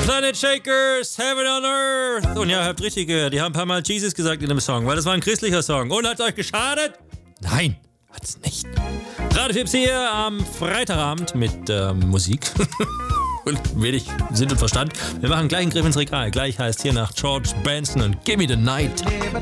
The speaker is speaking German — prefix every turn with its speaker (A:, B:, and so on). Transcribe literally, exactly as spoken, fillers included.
A: Planet Shakers, Heaven on Earth. Und ja, ihr habt richtig gehört, die haben ein paar Mal Jesus gesagt in dem Song, weil das war ein christlicher Song. Und hat's euch geschadet? Nein, hat's nicht. Radio Fips hier am Freitagabend mit ähm, Musik. Und wenig Sinn und Verstand. Wir machen gleich einen Griff ins Regal. Gleich heißt hier nach George Benson und Gimme the Night.
B: Never